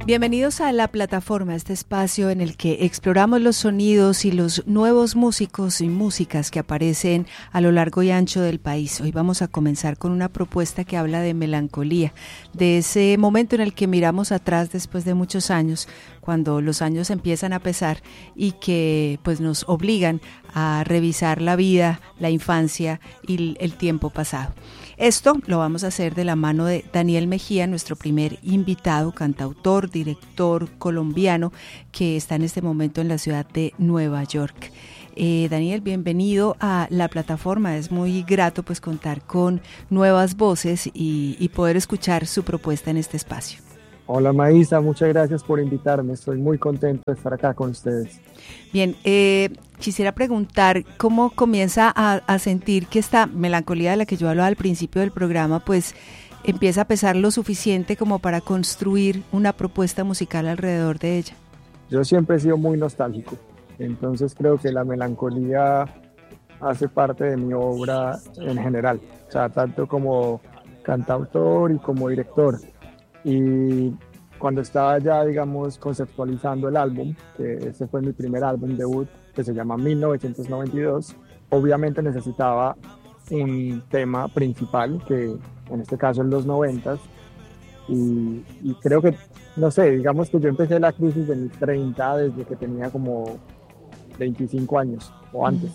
Bienvenidos a La Plataforma, este espacio en el que exploramos los sonidos y los nuevos músicos y músicas que aparecen a lo largo y ancho del país. Hoy vamos a comenzar con una propuesta que habla de melancolía, de ese momento en el que miramos atrás después de muchos años, cuando los años empiezan a pesar y que pues nos obligan a revisar la vida, la infancia y el tiempo pasado. Esto lo vamos a hacer de la mano de Daniel Mejía, nuestro primer invitado, cantautor, director colombiano que está en este momento en la ciudad de Nueva York. Daniel, bienvenido a La Plataforma. Es muy grato pues contar con nuevas voces y poder escuchar su propuesta en este espacio. Hola Maísa, muchas gracias por invitarme, estoy muy contento de estar acá con ustedes. Bien, quisiera preguntar cómo comienza a sentir que esta melancolía de la que yo hablaba al principio del programa pues empieza a pesar lo suficiente como para construir una propuesta musical alrededor de ella. Yo siempre he sido muy nostálgico, entonces creo que la melancolía hace parte de mi obra en general, o sea, tanto como cantautor y como director. Y cuando estaba ya, digamos, conceptualizando el álbum, que ese fue mi primer álbum debut, que se llama 1992, obviamente necesitaba un tema principal, que en este caso en los 90s, y creo que, no sé, digamos que yo empecé la crisis de mis 30 desde que tenía como 25 años o antes.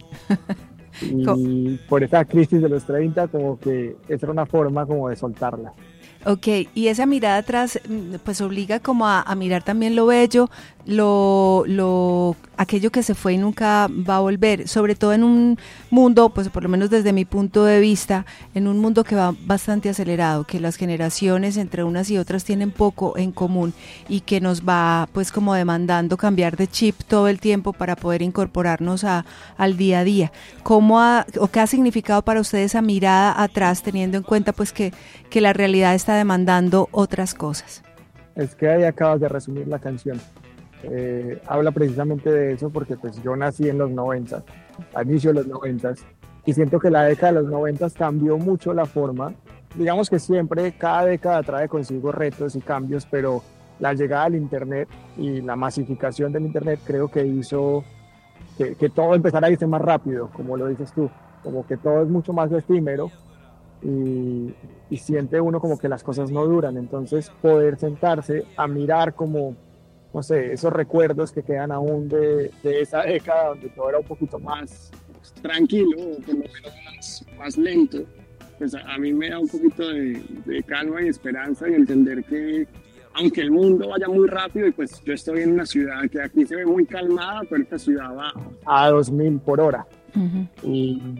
Y por esa crisis de los 30, como que esa era una forma como de soltarla. Ok, y esa mirada atrás pues obliga como a mirar también lo bello, aquello que se fue y nunca va a volver, sobre todo en un mundo, pues por lo menos desde mi punto de vista, en un mundo que va bastante acelerado, que las generaciones entre unas y otras tienen poco en común y que nos va pues como demandando cambiar de chip todo el tiempo para poder incorporarnos al día a día. ¿Qué ha significado para ustedes esa mirada atrás, teniendo en cuenta pues que la realidad está demandando otras cosas? Es que ahí acabas de resumir la canción. Habla precisamente de eso porque pues yo nací en los 90, al inicio de los 90, y siento que la década de los 90 cambió mucho la forma. Digamos que siempre, cada década trae consigo retos y cambios, pero la llegada del internet y la masificación del internet creo que hizo que todo empezara a irse más rápido, como lo dices tú, como que todo es mucho más efímero. Y siente uno como que las cosas no duran, entonces poder sentarse a mirar como, no sé, esos recuerdos que quedan aún de esa década donde todo era un poquito más tranquilo, o por lo menos más lento, pues a mí me da un poquito de calma y esperanza y entender que aunque el mundo vaya muy rápido y pues yo estoy en una ciudad que aquí se ve muy calmada, pero esta ciudad va a 2000 por hora. Uh-huh.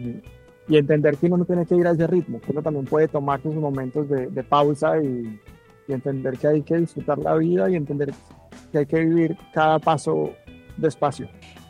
Y entender que uno no tiene que ir a ese ritmo, que uno también puede tomar sus momentos de pausa y entender que hay que disfrutar la vida y entender que hay que vivir cada paso despacio.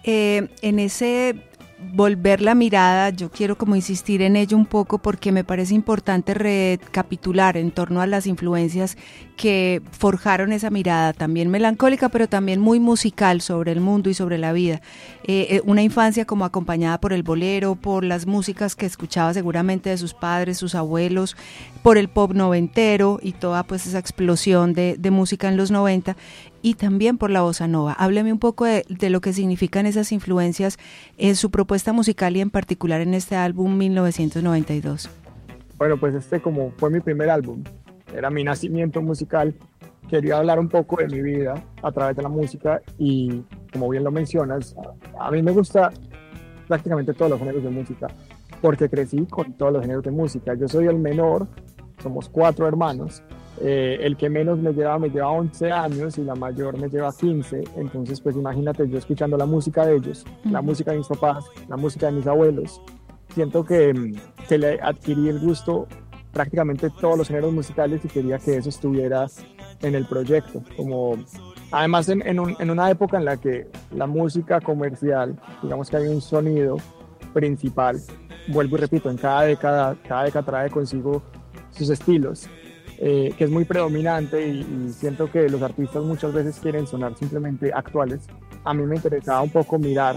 En ese volver la mirada, yo quiero como insistir en ello un poco porque me parece importante recapitular en torno a las influencias que forjaron esa mirada también melancólica pero también muy musical sobre el mundo y sobre la vida. Una infancia como acompañada por el bolero, por las músicas que escuchaba seguramente de sus padres, sus abuelos, por el pop noventero y toda pues esa explosión de música en los 90 y también por la bossa nova. Hábleme un poco de lo que significan esas influencias en su propuesta musical y en particular en este álbum 1992. Bueno, pues como fue mi primer álbum, era mi nacimiento musical, quería hablar un poco de mi vida a través de la música y como bien lo mencionas, a mí me gusta prácticamente todos los géneros de música porque crecí con todos los géneros de música. Yo soy el menor, somos 4 hermanos. El que menos me lleva 11 años y la mayor me lleva 15, entonces pues imagínate yo escuchando la música de ellos, la música de mis papás, la música de mis abuelos, siento que le adquirí el gusto prácticamente todos los géneros musicales y quería que eso estuviera en el proyecto, como además en una época en la que la música comercial, digamos que hay un sonido principal, vuelvo y repito, en cada década trae consigo sus estilos. Que es muy predominante y siento que los artistas muchas veces quieren sonar simplemente actuales. A mí me interesaba un poco mirar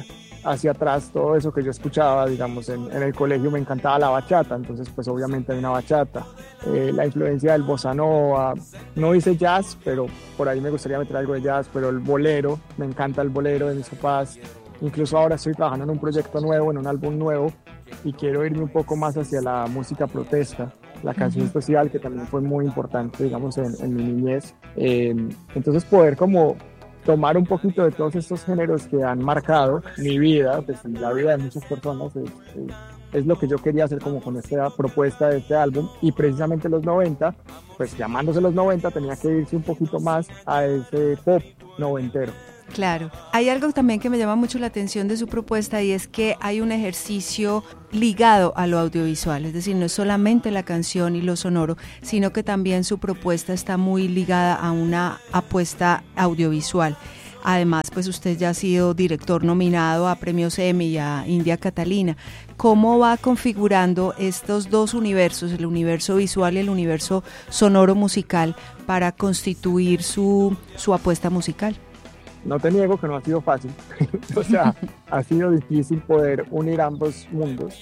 hacia atrás todo eso que yo escuchaba, digamos, en el colegio me encantaba la bachata, entonces pues obviamente hay una bachata, la influencia del bossa nova, no hice jazz, pero por ahí me gustaría meter algo de jazz, pero el bolero, me encanta el bolero de mis papás, incluso ahora estoy trabajando en un proyecto nuevo, en un álbum nuevo, y quiero irme un poco más hacia la música protesta, la canción social, que también fue muy importante, digamos, en mi niñez. Entonces poder como tomar un poquito de todos estos géneros que han marcado mi vida, pues la vida de muchas personas, es lo que yo quería hacer como con esta propuesta de este álbum. Y precisamente los 90, pues llamándose los 90, tenía que irse un poquito más a ese pop noventero. Claro. Hay algo también que me llama mucho la atención de su propuesta, y es que hay un ejercicio ligado a lo audiovisual, es decir, no es solamente la canción y lo sonoro, sino que también su propuesta está muy ligada a una apuesta audiovisual. Además, pues usted ya ha sido director nominado a premios Emmy y a India Catalina. ¿Cómo va configurando estos dos universos, el universo visual y el universo sonoro musical, para constituir su apuesta musical? No te niego que no ha sido fácil, o sea, ha sido difícil poder unir ambos mundos.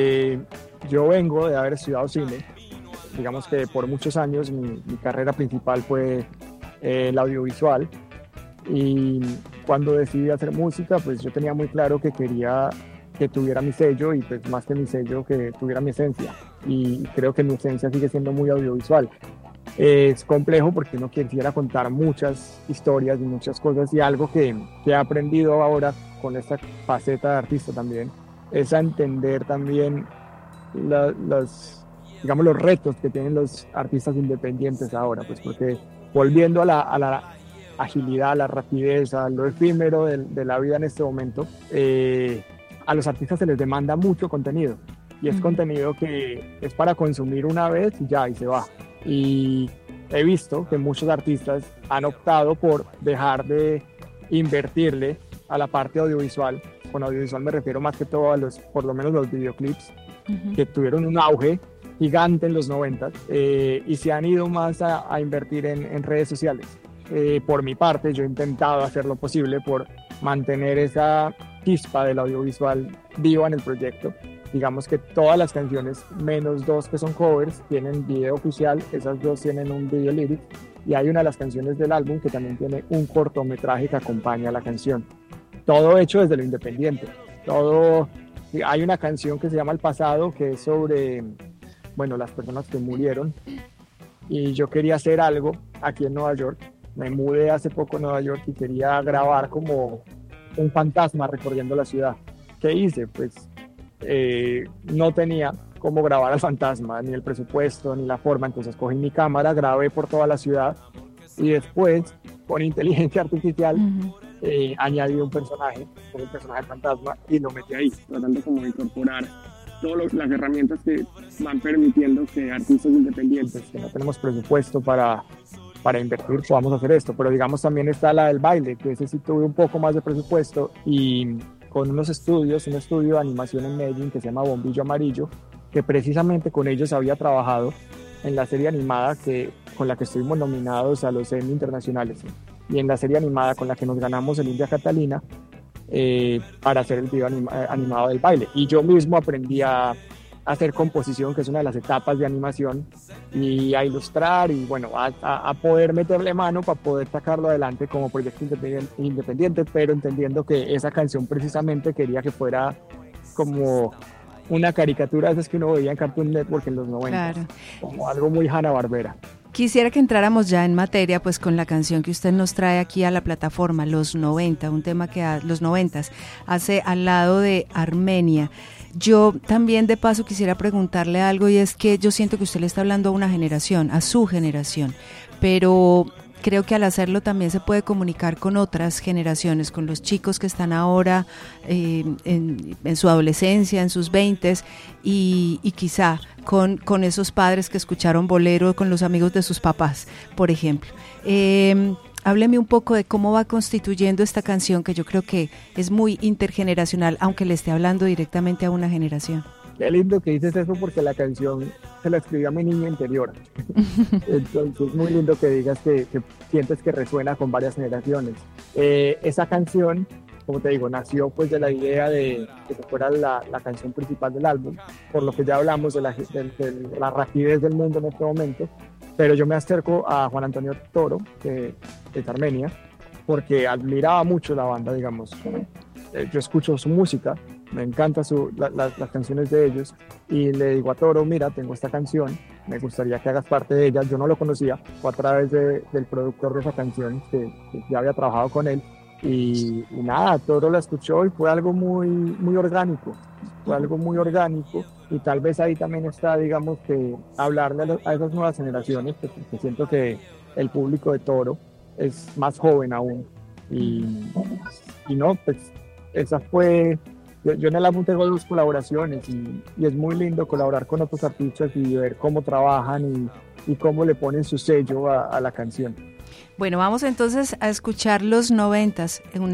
Yo vengo de haber estudiado cine, digamos que por muchos años mi carrera principal fue el audiovisual, y cuando decidí hacer música, pues yo tenía muy claro que quería que tuviera mi sello, y pues más que mi sello, que tuviera mi esencia, y creo que mi esencia sigue siendo muy audiovisual. Es complejo porque uno quisiera contar muchas historias y muchas cosas, y algo que he aprendido ahora con esta faceta de artista también es a entender también digamos, los retos que tienen los artistas independientes ahora, pues porque volviendo a la agilidad, a la rapidez, a lo efímero de la vida en este momento, a los artistas se les demanda mucho contenido, y es contenido que es para consumir una vez y ya, y se va. Y he visto que muchos artistas han optado por dejar de invertirle a la parte audiovisual. Con audiovisual me refiero más que todo a por lo menos los videoclips, que tuvieron un auge gigante en los 90, y se han ido más a invertir en redes sociales. Por mi parte, yo he intentado hacer lo posible por mantener esa chispa del audiovisual viva en el proyecto. Digamos que todas las canciones, menos 2 que son covers, tienen video oficial, esas 2 tienen un video lyric, y hay una de las canciones del álbum que también tiene un cortometraje que acompaña a la canción. Todo hecho desde lo independiente. Hay una canción que se llama El Pasado, que es sobre, bueno, las personas que murieron, y yo quería hacer algo aquí en Nueva York. Me mudé hace poco a Nueva York y quería grabar como un fantasma recorriendo la ciudad. ¿Qué hice? Pues no tenía cómo grabar al fantasma, ni el presupuesto, ni la forma, entonces cogí mi cámara, grabé por toda la ciudad, y después con inteligencia artificial añadí un personaje, el personaje fantasma, y lo metí ahí, tratando como de incorporar todas las herramientas que van permitiendo que artistas independientes, que no tenemos presupuesto para invertir, podamos hacer esto. Pero digamos también está la del baile, que ese sí tuve un poco más de presupuesto, y con un estudio de animación en Medellín que se llama Bombillo Amarillo, que precisamente con ellos había trabajado en la serie animada con la que estuvimos nominados a los Emmy internacionales, y en la serie animada con la que nos ganamos el India Catalina, para hacer el video animado del baile. Y yo mismo aprendí a hacer composición, que es una de las etapas de animación, y a ilustrar, y bueno, a poder meterle mano para poder sacarlo adelante como proyecto independiente, pero entendiendo que esa canción precisamente quería que fuera como una caricatura de esas que uno veía en Cartoon Network en los 90, claro, como algo muy Hanna-Barbera. Quisiera que entráramos ya en materia, pues con la canción que usted nos trae aquí a la plataforma, Los 90, un tema que los 90 hace al lado de Armenia. Yo también de paso quisiera preguntarle algo, y es que yo siento que usted le está hablando a una generación, a su generación, pero creo que al hacerlo también se puede comunicar con otras generaciones, con los chicos que están ahora en su adolescencia, en sus 20s, y quizá con esos padres que escucharon bolero, con los amigos de sus papás, por ejemplo. Hábleme un poco de cómo va constituyendo esta canción, que yo creo que es muy intergeneracional, aunque le esté hablando directamente a una generación. Qué lindo que dices eso, porque la canción se la escribió a mi niño interior. Entonces es muy lindo que digas que sientes que resuena con varias generaciones. Esa canción como te digo, nació pues de la idea de que fuera la canción principal del álbum, por lo que ya hablamos de la rapidez del mundo en este momento, pero yo me acerco a Juan Antonio Toro, de Armenia, porque admiraba mucho la banda, digamos. Yo escucho su música, me encantan las canciones de ellos, y le digo a Toro, mira, tengo esta canción, me gustaría que hagas parte de ella. Yo no lo conocía, fue a través del productor de esa canción, que ya había trabajado con él, y nada, Toro la escuchó y fue algo muy orgánico, y tal vez ahí también está, digamos, que hablarle a esas nuevas generaciones, que siento que el público de Toro es más joven aún, y no, pues esa fue, yo en el álbum tengo 2 colaboraciones, y es muy lindo colaborar con otros artistas y ver cómo trabajan y cómo le ponen su sello a la canción. Bueno, vamos entonces a escuchar los 90s en una